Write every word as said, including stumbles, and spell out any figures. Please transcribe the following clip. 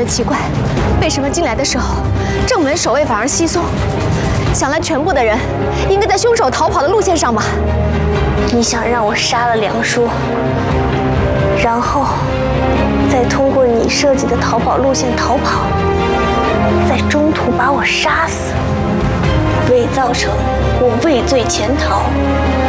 奇怪，为什么进来的时候正门守卫反而稀松？想来全部的人应该在凶手逃跑的路线上吧？ 你想让我杀了梁叔，然后再通过你设计的逃跑路线逃跑，在中途把我杀死，伪造成我畏罪潜逃，